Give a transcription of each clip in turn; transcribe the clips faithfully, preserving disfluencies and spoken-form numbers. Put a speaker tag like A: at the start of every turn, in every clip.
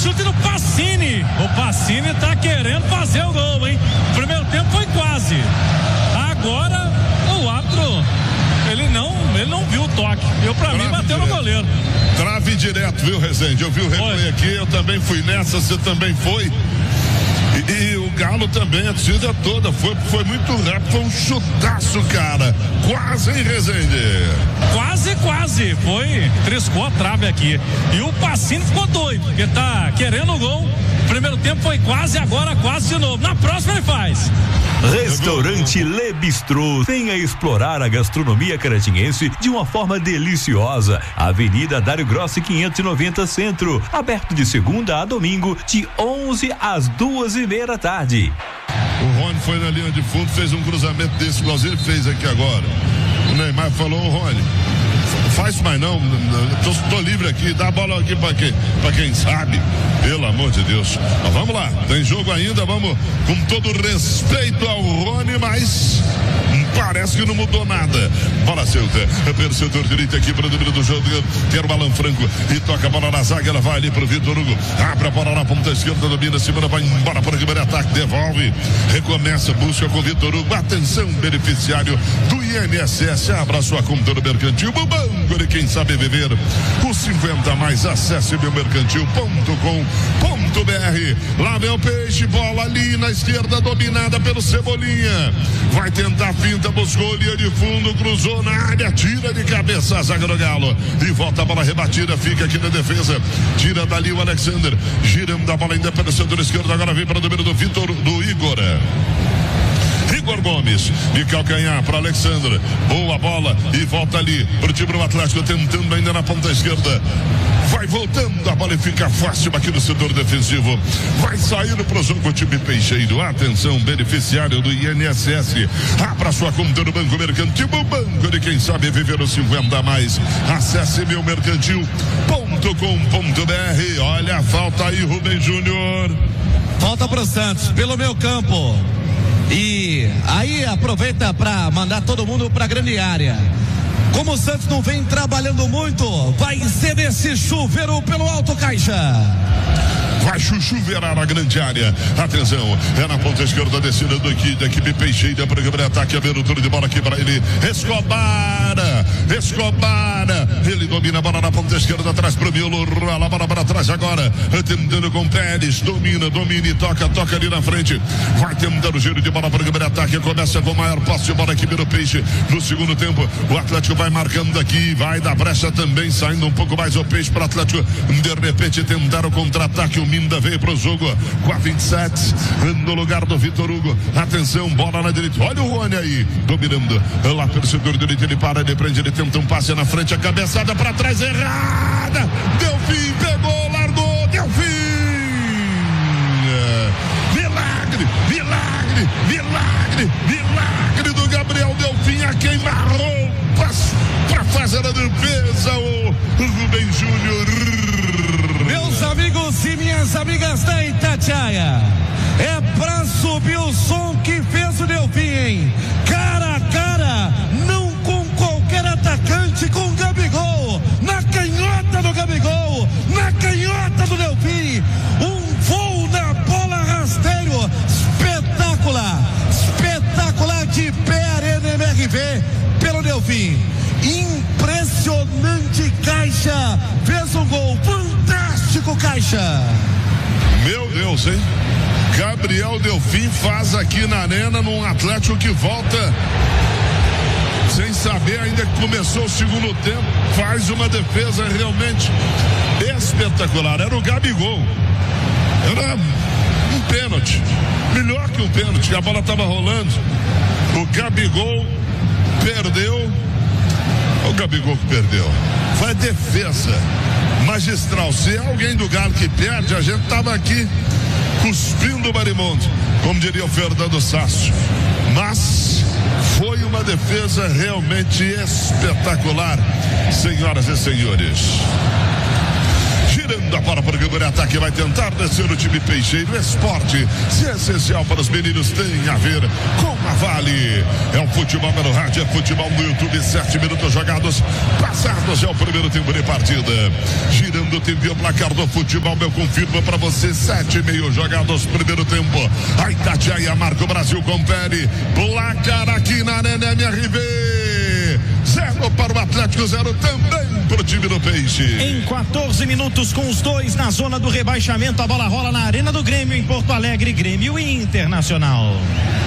A: chute do Pacini. O Pacini tá querendo fazer o gol, hein? O primeiro tempo foi quase. Agora o árbitro, ele não, ele não viu o toque. Eu, pra Trave mim, bateu direto no goleiro.
B: Trave direto, viu, Rezende? Eu vi o replay foi aqui, eu também fui nessa, você também foi. E, e o Galo também, a torcida toda, foi, foi muito rápido, foi um chutaço, cara. Quase, hein, Rezende?
A: Quase, quase. Foi, triscou a trave aqui. E o Pacini ficou doido, porque tá querendo o gol. Primeiro tempo foi quase, agora quase de novo. Na próxima ele faz.
C: Restaurante Le Bistrô. Venha explorar a gastronomia caratinguense de uma forma deliciosa. Avenida Dário Grossi quinhentos e noventa Centro. Aberto de segunda a domingo, de onze às duas e meia da tarde.
B: O Rony foi na linha de fundo, fez um cruzamento desse, igualzinho ele fez aqui agora. O Neymar falou: ô Rony, faz mais não, tô, tô livre aqui, dá a bola aqui pra quem, pra quem sabe, pelo amor de Deus. Mas vamos lá, tem jogo ainda, vamos com todo respeito ao Rony, mas parece que não mudou nada. Bola Celta, pelo setor direito aqui para o número do jogo, quer o Alan Franco e toca a bola na zaga, ela vai ali pro Vitor Hugo, abre a bola na ponta esquerda, domina, segunda, vai embora para o primeiro ataque, devolve, recomeça, busca com o Vitor Hugo, atenção, beneficiário do I N S S, abra sua conta no Mercantil, o banco de quem sabe viver, os cinquenta mais, acesse meu mercantil ponto com ponto br. Lá vem o Peixe, bola ali na esquerda, dominada pelo Cebolinha, vai tentar a finta, buscou linha de fundo, cruzou na área, tira de cabeça a zaga do Galo e volta a bola rebatida, fica aqui na defesa, tira dali o Alexander, girando a bola ainda pelo setor esquerdo, agora vem para o número do Vitor, do Igor Igor Gomes, de calcanhar para Alexandre, boa bola e volta ali para o time do Atlético, tentando ainda na ponta esquerda, vai voltando a bola e fica fácil aqui no setor defensivo, vai saindo para o jogo o time Peixeiro, atenção, beneficiário do I N S S, abra sua conta no Banco Mercantil, o banco de quem sabe viver os cinquenta a mais, acesse meu mercantil ponto com ponto br. Olha a falta aí, Rubem Júnior,
D: falta pro Santos, pelo meu campo. E aí aproveita para mandar todo mundo para a grande área. Como o Santos não vem trabalhando muito, vai ser esse chuveiro pelo Alto Caixa.
B: Vai chuveirar a grande área. Atenção, é na ponta esquerda, descida do equipe, da equipe Peixeira para o ataque, abertura de bola aqui para ele. Escobar, Escobar, ele domina a bola na ponta esquerda, atrás para o Miolo, rola a bola para trás agora, tentando com Pérez, domina, domina e toca, toca ali na frente. Vai tentando o giro de bola para o ataque, começa com o maior posse de bola aqui pelo Peixe. No segundo tempo, o Atlético vai marcando aqui, vai da brecha também, saindo um pouco mais o Peixe para o Atlético. De repente tentar o contra-ataque, o Minda veio pro jogo com a vinte e sete no lugar do Vitor Hugo. Atenção, bola na direita. Olha o Rony aí, dominando lá pelo setor direito. Ele para, ele prende, ele tenta um passe na frente, a cabeçada para trás, errada. Delfim pegou, largou, Delfim. Milagre, milagre, milagre, milagre do Gabriel Delfim a queima-roupas para fazer a defesa. O Rubem Júnior.
D: Meus amigos e minhas amigas da Itatiaia, é pra subir o som que fez o Delfim, hein? Cara a cara, não com qualquer atacante, com o Gabigol, na canhota do Gabigol, na canhota do Delfim, um voo na bola rasteiro, espetacular, espetacular de pé Arena M R V pelo Delfim. Impressionante, Caixa, fez um gol fantástico, Caixa.
B: Meu Deus, hein? Gabriel Delfim faz aqui na Arena, num Atlético que volta sem saber ainda que começou o segundo tempo, faz uma defesa realmente espetacular. Era o Gabigol, era um pênalti, melhor que um pênalti, a bola estava rolando, o Gabigol perdeu. O Gabigol que perdeu. Foi a defesa magistral. Se é alguém do Galo que perde, a gente tava aqui cuspindo o marimundo, como diria o Fernando Sasso. Mas foi uma defesa realmente espetacular, senhoras e senhores. girando a bola para o Grêmio ataque, vai tentar descer o time peixeiro. Esporte, se é essencial para os meninos, tem a ver com a Vale. É o futebol pelo rádio, é futebol no YouTube, sete minutos jogados, passados é o primeiro tempo de partida. Girando o tempo e o placar do futebol, eu confirmo para você, sete e meio jogados, primeiro tempo. A Itatiaia marca, o Brasil confere. Placar aqui na Arena M R V. Zero para o Atlético, zero também para o time do Peixe.
E: Em quatorze minutos, com os dois na zona do rebaixamento, a bola rola na Arena do Grêmio, em Porto Alegre, Grêmio Internacional.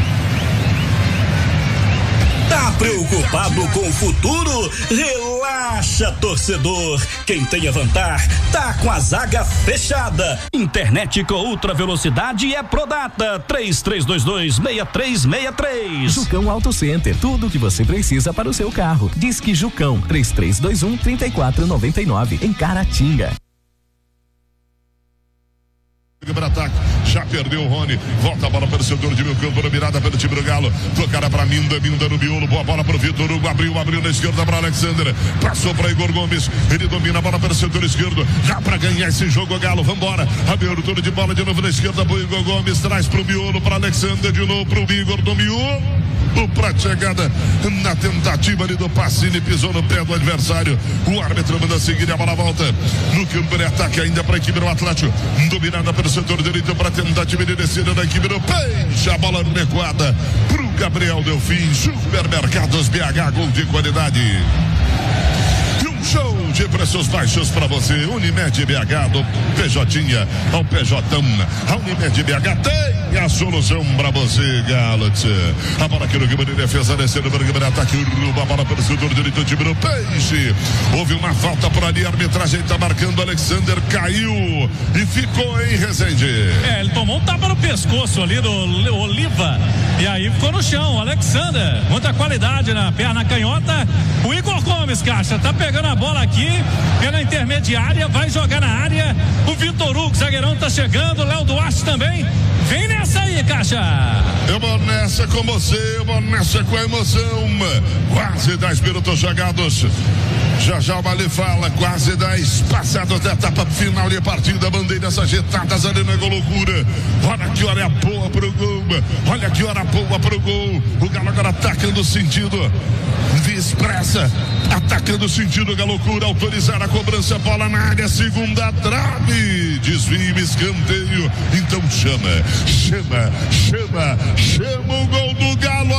F: Tá preocupado com o futuro? Relaxa, torcedor. Quem tem Avantar tá com a zaga fechada. Internet com ultra velocidade é Prodata. três três dois dois, seis três seis três.
G: Jucão Auto Center, tudo o que você precisa para o seu carro. Disque Jucão, três três dois um, três quatro nove nove, em Caratinga.
B: Ataque, já perdeu o Rony, volta a bola para o setor de meio campo, mirada pelo time do Galo, tocada para Minda, Minda no miolo, boa bola para o Vitor Hugo, abriu, abriu na esquerda para Alexander, passou para Igor Gomes, ele domina a bola para o setor esquerdo, já para ganhar esse jogo o Galo, vambora, abertura de bola de novo na esquerda para o Igor Gomes, traz para o miolo, para Alexander, de novo para o Igor do miolo, para chegada na tentativa ali do Pacini, pisou no pé do adversário, o árbitro manda seguir, a bola volta no campo de ataque ainda para a equipe do Atlético, dominada pelo setor direito para tentativa de descida da equipe do Peixe, a bola recuada para o Gabriel Delfim. Supermercados B H, gol de qualidade. Show de preços baixos para você. Unimed B H do P J ao P J. A Unimed B H tem a solução para você, Galaxy. A bola aqui no campo de defesa, descendo para o campo de ataque, a bola pelo setor direito do time do Peixe. Houve uma falta por ali, a arbitragem está marcando. Alexander caiu e ficou em Resende.
A: É, ele tomou um tapa no pescoço ali do Oliva e aí ficou no chão. Alexander, muita qualidade na perna canhota. O Igor Gomes, Caixa, tá pegando a bola aqui pela intermediária, vai jogar na área. O Vitor Hugo, zagueirão, tá chegando. Léo Duarte também. Vem nessa aí, Caixa.
B: Eu vou nessa com você, eu vou nessa com a emoção. Quase dez minutos jogados. Já já o Bali fala, quase dez passados da etapa final de partida, bandeiras agitadas ali na loucura. Olha que hora boa pro gol, olha que hora boa pro gol. O Galo agora atacando o sentido via expressa, atacando o sentido da loucura, autorizar a cobrança, bola na área, segunda trave, desvio, escanteio, então chama, chama, chama, chama o gol do Galo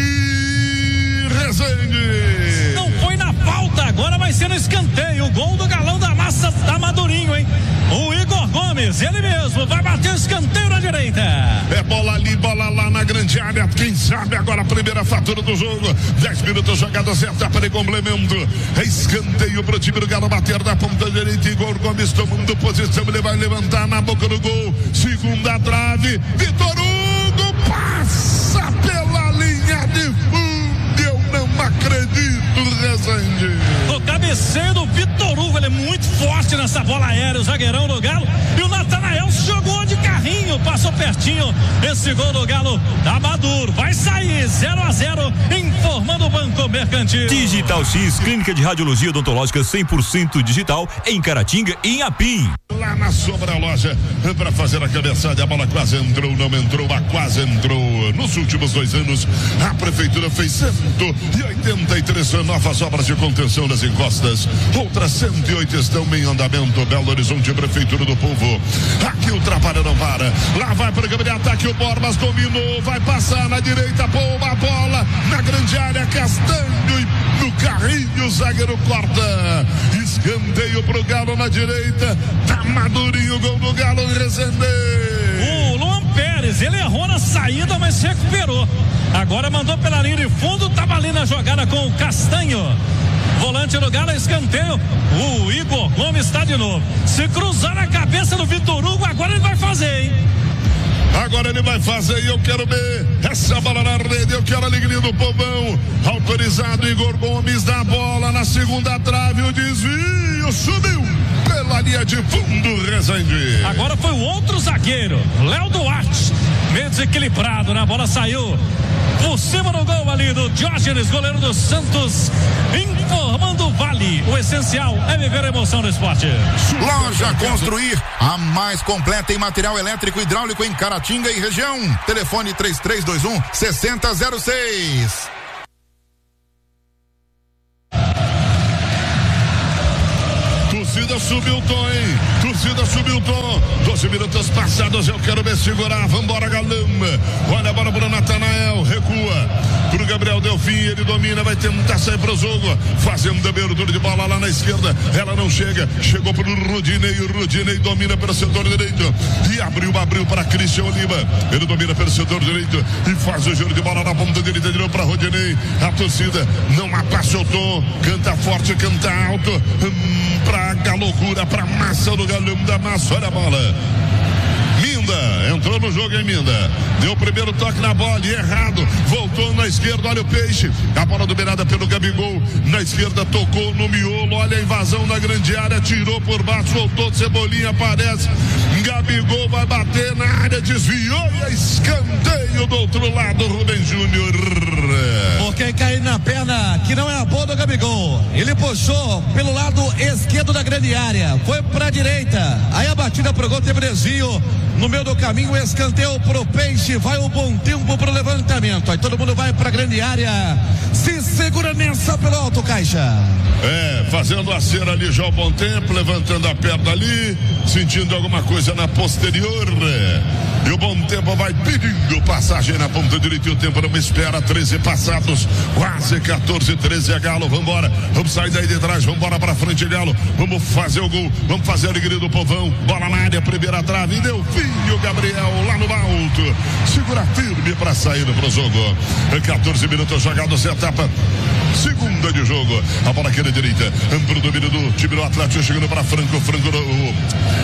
B: aí, Resende.
A: Não foi na falta, agora vai ser no escanteio, o gol do Galão da Massa, tá madurinho, hein? O Igor Gomes, ele mesmo, vai bater o escanteio na direita.
B: É bola ali, bola lá na grande área, quem sabe agora a primeira fatura do jogo, dez minutos jogados, etapa de complemento, é escanteio pro time do Galo bater da ponta direita, Igor Gomes tomando posição, ele vai levantar na boca do gol, segunda trave, Vitor Hugo passa pela linha de fundo, eu não acredito, Resende.
A: O cabeceio do Vitor Hugo, ele é muito forte nessa bola aérea, o zagueirão do Galo, e o Natanael jogou de carrinho, passou pertinho, esse gol do Galo tá maduro, vai sair zero a zero, informando o Banco Mercantil.
C: Digital X, clínica de radiologia odontológica cem por cento digital, em Caratinga e em Apim.
B: Lá na Sobra Loja, para fazer a cabeçada, a bola quase entrou, não entrou, mas quase entrou. Nos últimos dois anos, a prefeitura fez cento e oitenta e três novas obras de contenção nas encostas, outras cento e oito estão em andamento. Belo Horizonte, Prefeitura do Povo, aqui o trabalho não para, lá vai para o campo de ataque, o Borbas dominou, vai passar na direita, boa a bola, na grande área, Castanho e no carrinho, o zagueiro corta, escanteio pro Galo na direita, tá madurinho o gol do Galo, Resende.
A: O Luan Pérez, ele errou na saída, mas se recuperou, agora mandou pela linha de fundo, tava ali na jogada com o Castanho. Volante do Galo, escanteio. O Igor Gomes está de novo. Se cruzar na cabeça do Vitor Hugo, agora ele vai fazer, hein?
B: Agora ele vai fazer e eu quero ver essa bola na rede, eu quero a alegria do povão. Autorizado, Igor Gomes dá a bola na segunda trave, o desvio subiu pela linha de fundo, Resende.
A: Agora foi o outro zagueiro, Léo Duarte. meio desequilibrado, né? A bola saiu por cima do gol ali do Diógenes, goleiro do Santos, informando o Vale. O essencial é viver a emoção do esporte.
H: Loja Construir, a mais completa em material elétrico e hidráulico em Caratinga e região. Telefone três três dois um, seis zero zero seis.
B: Torcida subiu o tom, hein? Torcida subiu o tom. doze minutos passados, eu quero me segurar. Vambora, Galamba. Olha a bola pro Natanael. Recua pro Gabriel Delfim. Ele domina, vai tentar sair pro jogo. Fazendo abertura de bola lá na esquerda. Ela não chega. Chegou pro Rodinei. O Rodinei domina pelo setor direito. E abriu, abriu para Christian Oliva. Ele domina pelo setor direito. E faz o giro de bola na ponta direita. De novo para Rodinei. A torcida não abaixa o tom. Canta forte, canta alto. Hum, pra a loucura, pra massa do Galão da Massa. Olha a bola. Minda, entrou no jogo, hein, Minda? Deu o primeiro toque na bola e errado. Voltou na esquerda, olha o Peixe. A bola dominada pelo Gabigol. Na esquerda, tocou no miolo. Olha a invasão na grande área. Tirou por baixo, voltou de Cebolinha, aparece. Gabigol vai bater na área, desviou e é escanteio do outro lado, Rubem Júnior.
D: Porque cair na perna que não é a boa do Gabigol. Ele puxou pelo lado esquerdo da grande área. Foi pra direita. Aí a batida pro gol, teve desvio. No meio do caminho, escanteio pro Peixe. Vai o bom tempo pro levantamento. Aí todo mundo vai pra grande área. Se segura nessa pelo alto, Caixa.
B: É, fazendo a cera ali já o bom tempo, levantando a perna ali, sentindo alguma coisa na posterior. E o bom tempo vai pedindo passagem na ponta direita. E o tempo não espera. treze passados, quase quatorze, treze é Galo. Vambora, vamos sair daí de trás, vambora pra frente, Galo. Vamos fazer o gol, vamos fazer a alegria do povão. Bola na área, primeira trave. Deu filho, Gabriel, lá no alto. Segura firme pra sair pro jogo. quatorze minutos jogados, etapa segunda de jogo. A bola aqui na direita, amplo domínio do time do Atlético, chegando pra Franco. Franco o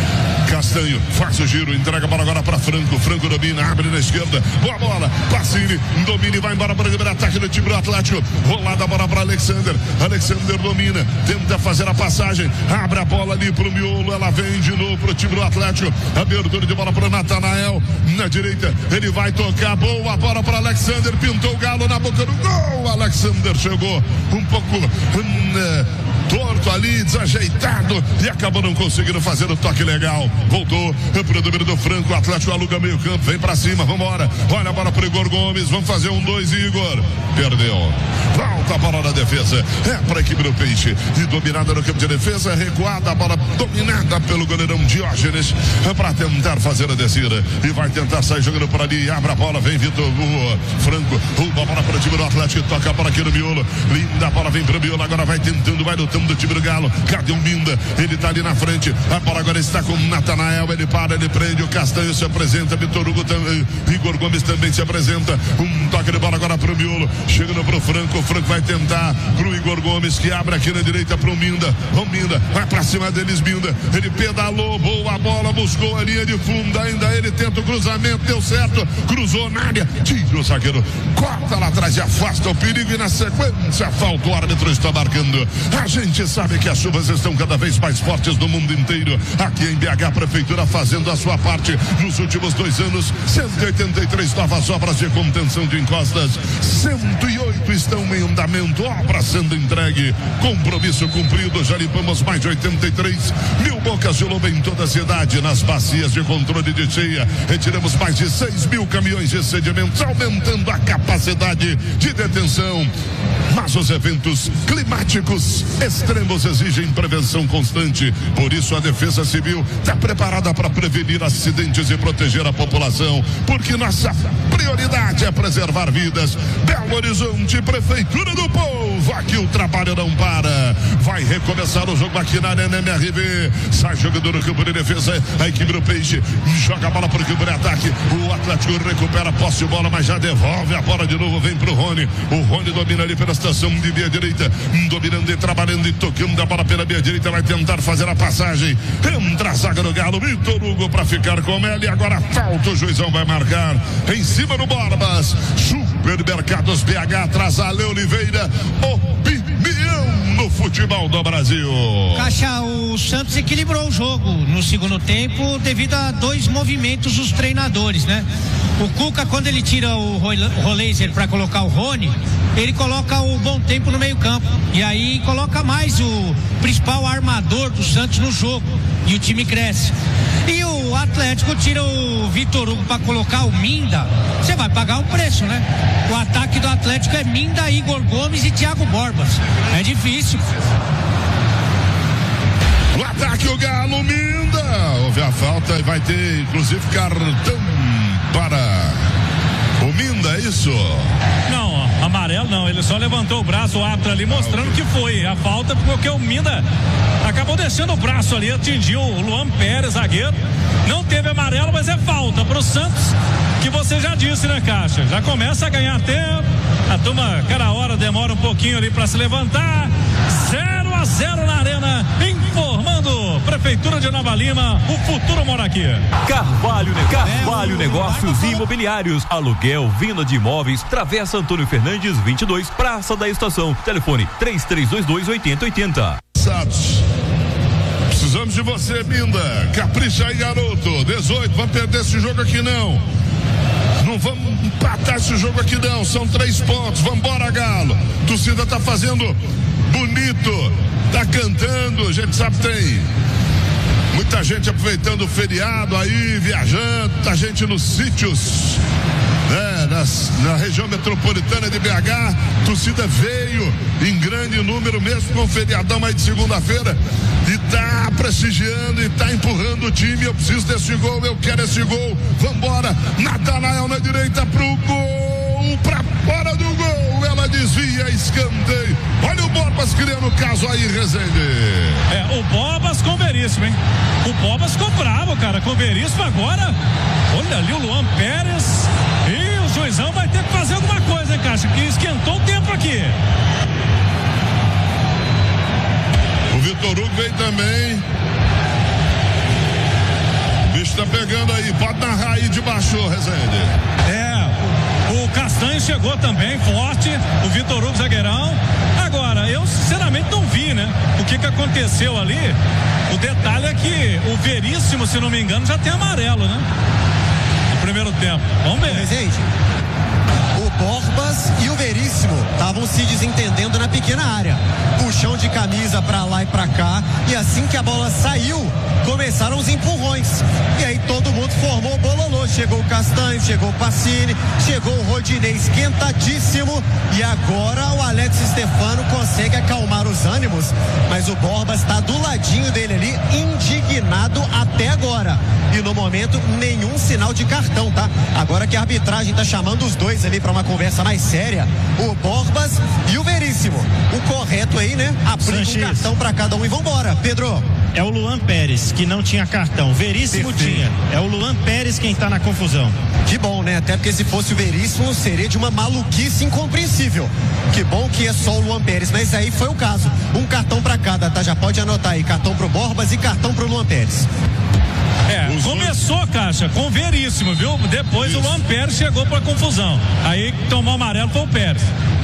B: Castanho faz o giro, entrega a bola agora para Franco. Franco domina, abre na esquerda. Boa bola, Pacini domina e vai embora para o primeiro ataque do time do Atlético. Rolada a bola para Alexander. Alexander domina, tenta fazer a passagem. Abre a bola ali pro miolo. Ela vem de novo pro time do Atlético. Abertura de bola para o Natanael. Na direita, ele vai tocar. Boa bola para Alexander. Pintou o Galo na boca do gol. Alexander chegou um pouco hum, torto ali, desajeitado. E acabou não conseguindo fazer o toque legal. Voltou pro domínio do Franco. O Atlético aluga meio campo, vem pra cima, vambora. Olha a bola pro Igor Gomes, vamos fazer um dois, Igor. Perdeu. Volta a bola na defesa. É pra equipe do Peixe. E dominada no campo de defesa, recuada, a bola dominada pelo goleirão Diógenes. É pra tentar fazer a descida. E vai tentar sair jogando por ali. Abre a bola, vem Vitor uh, Franco. Rouba a bola para o time do Atlético. Toca a bola aqui no miolo. Linda a bola, vem pro miolo. Agora vai tentando, vai lutando do time do Galo. Cadê o Minda? Ele tá ali na frente. A bola agora está com o Natanael. Ele para, ele prende. O Castanho se apresenta. Vitor Hugo também. Igor Gomes também se apresenta. Um toque de bola agora pro miolo. Chegando pro Franco. O Franco vai tentar pro Igor Gomes, que abre aqui na direita pro Minda. O Minda vai pra cima deles, Minda. Ele pedalou, boa bola, buscou a linha de fundo. Ainda ele tenta o cruzamento, deu certo. Cruzou na área. Tira o zagueiro. Corta lá atrás e afasta o perigo. E na sequência, falta. O árbitro está marcando. A gente sabe que as chuvas estão cada vez mais fortes no mundo inteiro. Aqui em B H, a Prefeitura fazendo a sua parte. Nos últimos dois anos, cento e oitenta e três novas obras de contenção de encostas. cento e oito estão em andamento. Obra sendo entregue. Compromisso cumprido. Já limpamos mais de oitenta e três mil bocas de lobo em toda a cidade. Nas bacias de controle de cheia, retiramos mais de seis mil caminhões de sedimentos, aumentando a capacidade de detenção. Mas os eventos climáticos extremos exigem prevenção constante. Por isso a Defesa Civil está preparada para prevenir acidentes e proteger a população, porque nossa prioridade é preservar vidas. Belo Horizonte, Prefeitura do Povo, aqui o trabalho não para. Vai recomeçar o jogo aqui na Arena M R V. Sai jogador no campo de defesa, a equipe do Peixe joga a bola para o campo de ataque. O Atlético recupera a posse de bola, mas já devolve a bola de novo, vem pro Rony. O Rony domina ali pela estação de meia direita, dominando e trabalhando e tocando a bola pela meia direita, vai tentar fazer a passagem. Entra a zaga do Galo, Vitor Hugo para ficar com ela e agora falta, o juizão vai marcar em cima do Borbas. Supermercados B H, traz a Ale Oliveira, opinião no futebol do Brasil.
I: Caixa, o Santos equilibrou o jogo no segundo tempo devido a dois movimentos dos treinadores, né? O Cuca, quando ele tira o Roleiser para colocar o Rony, ele coloca o Bom Tempo no meio campo e aí coloca mais o principal armador do Santos no jogo e o time cresce. E o Atlético tira o Vitor Hugo para colocar o Minda, você vai pagar um preço, né? O ataque do Atlético é Minda, Igor Gomes e Thiago Borbas. É difícil.
B: O ataque, o Galo, Minda. Houve a falta e vai ter, inclusive, cartão para o Minda, é isso?
A: Não, amarelo não, ele só levantou o braço, o árbitro ali mostrando que foi a falta, porque o Minda acabou deixando o braço ali, atingiu o Luan Pérez, zagueiro. Não teve amarelo, mas é falta para o Santos, que você já disse, né, Caixa? Já começa a ganhar tempo, a turma, cada hora demora um pouquinho ali para se levantar. zero a zero na Arena, informando Prefeitura de Nova Lima, o futuro mora aqui.
C: Carvalho, Carvalho Negócios Imobiliários, aluguel, venda de imóveis, Travessa Antônio Fernandes vinte e dois, Praça da Estação, telefone três três dois dois, oito zero oito zero.
B: Santos, precisamos de você, Minda, capricha aí, garoto, dezoito, vamos perder esse jogo aqui não. Não vamos empatar esse jogo aqui não, são três pontos, vambora, Galo. Torcida tá fazendo bonito, tá cantando, a gente sabe que tem muita gente aproveitando o feriado aí, viajando, tá gente nos sítios, né, nas, na região metropolitana de B H, torcida veio em grande número, mesmo com o feriadão aí de segunda-feira, e tá prestigiando e tá empurrando o time. Eu preciso desse gol, eu quero esse gol, vambora, Natanael na direita pro gol, pra fora do gol, ela desvia, escanteio. Olha o Borbas criando o caso aí, Rezende.
A: É, o Borbas com o Veríssimo, hein? O Borbas ficou bravo, cara, com o Veríssimo agora. Olha ali o Luan Pérez. E o juizão vai ter que fazer alguma coisa, hein, Caixa? Que esquentou o tempo aqui.
B: O Vitor Hugo veio também. O bicho tá pegando aí, pode narrar aí de baixo, Rezende.
A: É, o Castanho chegou também, forte, o Vitor Hugo zagueirão. Agora, eu sinceramente não vi, né? O que que aconteceu ali? O detalhe é que o Veríssimo, se não me engano, já tem amarelo, né? No primeiro tempo. Vamos ver.
J: Presente. O Borbas e o Veríssimo estavam se desentendendo na pequena área. Puxão de camisa pra lá e pra cá. E assim que a bola saiu, começaram os empurrões. E aí todo mundo formou o bololô. Chegou o Castanho, chegou o Pacini, chegou o Rodinei esquentadíssimo. E agora o Alex Stefano consegue acalmar os ânimos. Mas o Borbas está do ladinho dele ali, indignado até agora. E no momento, nenhum sinal de cartão, tá? Agora que a arbitragem tá chamando os dois ali para uma conversa mais séria, o Borbas e o Veríssimo. O correto aí, né? Aplica um cartão para cada um e vambora. Pedro.
E: É o Luan Pérez que não tinha cartão. Veríssimo Perfeito. tinha. É o Luan Pérez quem tá na confusão.
J: Que bom, né? Até porque se fosse o Veríssimo, seria de uma maluquice incompreensível. Que bom que é só o Luan Pérez, mas aí foi o caso. Um cartão para cada, tá? Já pode anotar aí. Cartão pro Borbas e cartão pro Luan Pérez.
A: É, Os começou, dois... Caixa, com o Veríssimo, viu? Depois Isso. o Luan Pérez chegou pra confusão. Aí tomou amarelo foi o Pérez.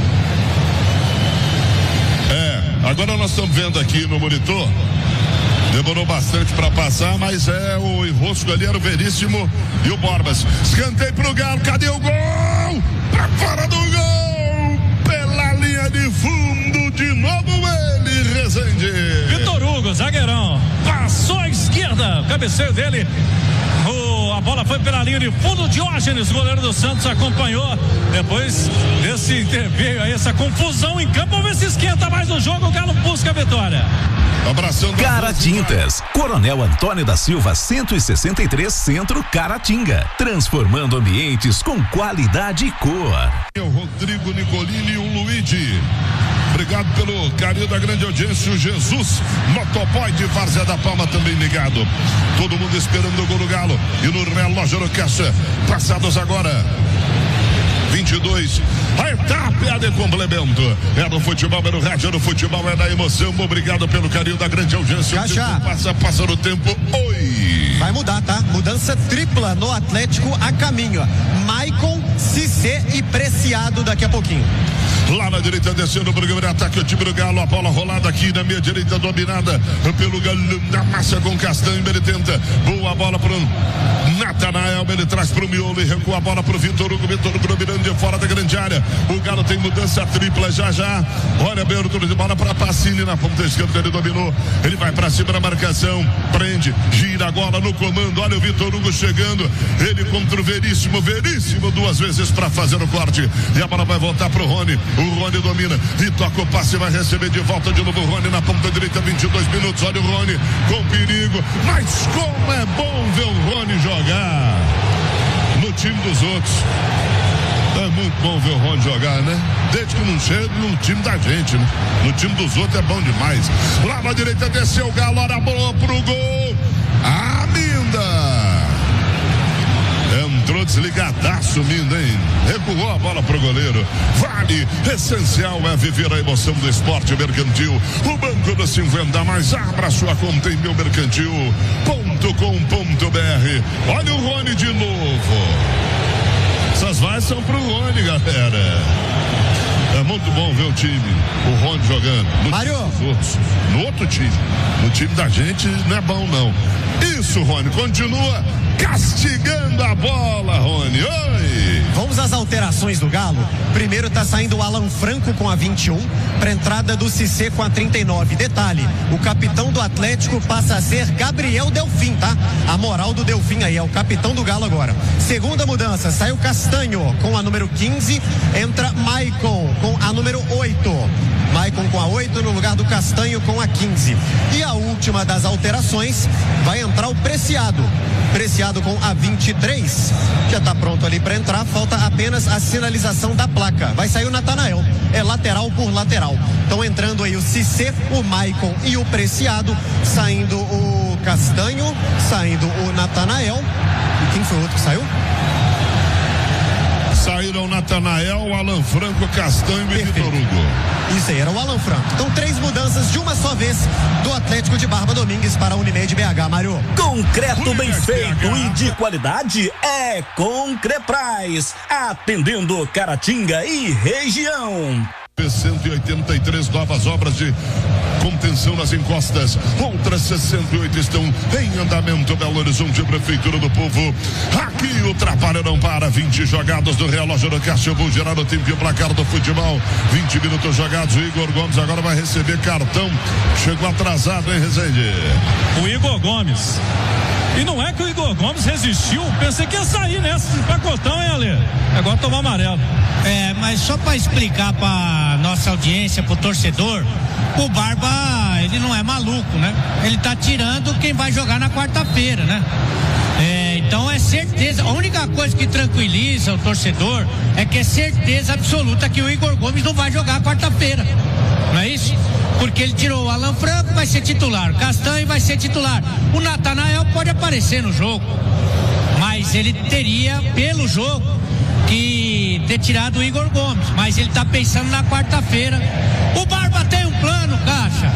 B: É, agora nós estamos vendo aqui no monitor. Demorou bastante para passar, mas é o enrosco ali, era o Veríssimo e o Borbas. Escanteio pro Galo, cadê o gol? Pra fora do gol! Pela linha de fundo, de novo ele, Rezende.
A: Vitor Hugo, zagueirão, passou à esquerda, o cabeceio dele. O, a bola foi pela linha de fundo. Diógenes, goleiro do Santos, acompanhou. Depois desse interveio aí, essa confusão em campo, vamos ver se esquenta mais o jogo. O Galo busca a vitória.
B: Abraçando
G: Caratintas, Coronel Antônio da Silva cento e sessenta e três, Centro, Caratinga, transformando ambientes com qualidade e cor.
B: O Rodrigo Nicolini e o Luigi. Obrigado pelo carinho da grande audiência. O Jesus, motoboy de Várzea da Palma, também ligado. Todo mundo esperando o gol do Galo. E no relógio no caixa, passados agora vinte e dois. A etapa é de complemento. É no futebol, é no rádio, é no futebol, é da emoção. Obrigado pelo carinho da grande audiência.
J: Já, já.
B: Passa, passa no tempo. Oi.
J: Vai mudar, tá? Mudança tripla no Atlético a caminho. Maicon Cissé e Preciado daqui a pouquinho.
B: Lá na direita, descendo o programa de ataque, o time do Galo, a bola rolada aqui na minha direita, dominada pelo Galo, na massa com Castanho, ele tenta, boa bola pro Natanael, ele traz pro miolo e recua a bola pro Vitor Hugo, Vitor Hugo dominando de fora da grande área, o Galo tem mudança tripla já já, olha a abertura de bola pra Pacini na ponta esquerda, ele dominou, ele vai pra cima da marcação, prende, gira agora no comando, olha o Vitor Hugo chegando, ele contra o Veríssimo, Veríssimo duas vezes pra fazer o corte, e a bola vai voltar pro Rony. O Rony domina e toca o passe, vai receber de volta de novo o Rony na ponta direita, vinte e dois minutos, olha o Rony com perigo, mas como é bom ver o Rony jogar no time dos outros. É muito bom ver o Rony jogar, né? Desde que não chega no time da gente, né? No time dos outros é bom demais. Lá na direita desceu o Galo, olha a bola pro gol. Aminda! Entrou desligadaço, Minda, hein? Recuou a bola pro goleiro. Vale, essencial é viver a emoção do esporte mercantil. O Banco do cinquenta mais, abra sua conta em meu mercantil ponto com ponto b r. Olha o Rony de novo. Essas vaias são pro Rony, galera. É muito bom ver o time, o Rony jogando. No
J: Mário.
B: Time outros, no outro time. No time da gente não é bom, não. Isso, Rony, continua castigando a bola, Rony. Oi!
J: Vamos às alterações do Galo. Primeiro tá saindo o Alan Franco com a vinte e um, para entrada do Cissé com a trinta e nove. Detalhe, o capitão do Atlético passa a ser Gabriel Delfim, tá? A moral do Delfim aí, é o capitão do Galo agora. Segunda mudança, sai o Castanho com a número quinze, entra Maicon com a número oito. Maicon com a oito no lugar do Castanho com a quinze. E a última das alterações, vai entrar o Preciado. Preciado com a vinte e três. Já está pronto ali para entrar, falta apenas a sinalização da placa. Vai sair o Natanael. É lateral por lateral. Estão entrando aí o Cissé, o Maicon e o Preciado. Saindo o Castanho, saindo o Natanael. E quem foi o outro que saiu?
B: Saíram Natanael, Alan Franco, Castanho e Vitor Hugo.
J: Isso aí, era o Alan Franco. Então, três mudanças de uma só vez do Atlético de Barba Domingues para a Unimed B H, Mário.
F: Concreto bem feito e de qualidade é Concrepraz, atendendo Caratinga e região.
B: cento e oitenta e três novas obras de contenção nas encostas, outras sessenta e oito estão em andamento. Belo Horizonte, Prefeitura do Povo. Aqui o trabalho não para. vinte jogados do relógio do Caixa. Eu vou gerar o tempo e o placar do futebol. vinte minutos jogados. O Igor Gomes agora vai receber cartão. Chegou atrasado, hein, Rezende?
A: O Igor Gomes. E não é que o Igor Gomes resistiu, pensei que ia sair nesse pacotão, hein, Ale? Agora tomou amarelo.
I: É, mas só para explicar para nossa audiência, pro torcedor, o Barba, ele não é maluco, né? Ele tá tirando quem vai jogar na quarta-feira, né? É, então é certeza, a única coisa que tranquiliza o torcedor é que é certeza absoluta que o Igor Gomes não vai jogar quarta-feira, não é isso? Porque ele tirou o Alan Franco, vai ser titular, o Castanho vai ser titular, o Natanael pode aparecer no jogo, mas ele teria, pelo jogo, que ter tirado o Igor Gomes, mas ele tá pensando na quarta-feira. O Barba tem um plano, Caixa.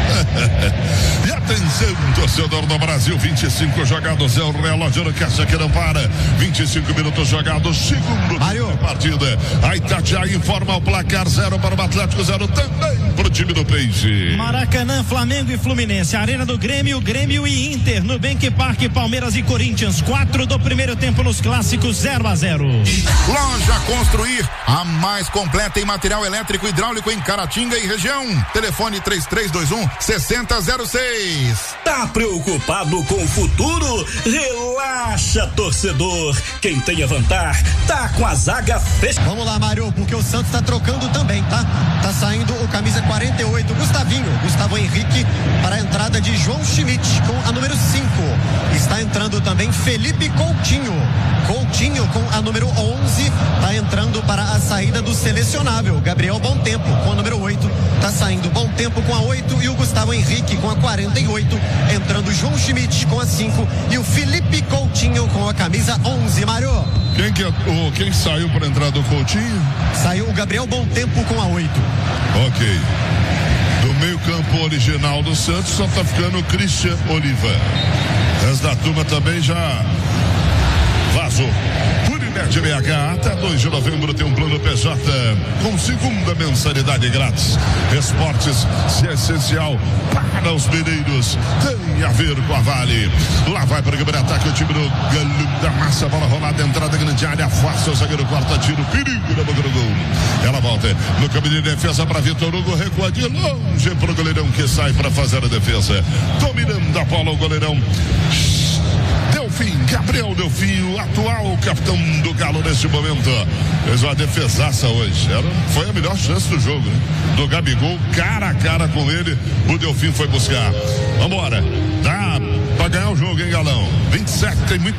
B: E atenção, torcedor do Brasil, vinte e cinco jogados, é o relógio do Caixa que não para. vinte e cinco minutos jogados, segundo
J: Mário.
B: partida. A Itatiaia informa o placar, zero para o Atlético, zero também para o time do Peixe.
E: Maracanã, Flamengo e Fluminense, Arena do Grêmio, Grêmio e Inter, Nubank Parque, Palmeiras e Corinthians, quatro do primeiro tempo nos clássicos, zero a zero.
H: Loja Construir, a mais completa em material elétrico e hidráulico em Caratinga e região. Telefone três três dois um, seis zero zero seis.
F: Tá preocupado com o futuro? Relaxa, torcedor. Quem tem a vantagem tá com a zaga fechada.
J: Vamos lá, Mário, porque o Santos tá trocando também, tá? Tá saindo o camisa quarenta e oito, Gustavinho, Gustavo Henrique, para a entrada de João Schmidt com a número cinco. Está entrando também Felipe Coutinho. Coutinho com a número onze, tá entrando para a saída do selecionável. Gabriel Bom Tempo com a número oito, tá saindo Bom Tempo com a oito e o Gustavo Henrique com a quarenta e oito, entrando João Schmidt com a cinco e o Felipe Coutinho com a camisa onze, Mário.
B: Quem que, oh, quem saiu para entrar do Coutinho?
J: Saiu o Gabriel Bom Tempo com a oito.
B: Ok. Do meio campo original do Santos só tá ficando o Christian Oliva. O resto da turma também já vazou. Cicred B H, até dois de novembro tem um plano P J com segunda mensalidade grátis. Esportes, se é essencial para os mineiros, tem a ver com a Vale. Lá vai para o primeiro ataque o time do Galo da Massa, bola rolada, entrada grande área, afasta o zagueiro, quarta tiro, perigo na boca do gol. Ela volta no caminho de defesa para Vitor Hugo, recua de longe para o goleirão que sai para fazer a defesa. Dominando a bola o goleirão Delfim, Gabriel Delfim, o atual capitão do Galo nesse momento. Fez uma defesaça hoje. Era, foi a melhor chance do jogo, né? Do Gabigol, cara a cara com ele, o Delfim foi buscar. Vambora, dá pra ganhar o jogo, hein, Galão? vinte e sete, tem muito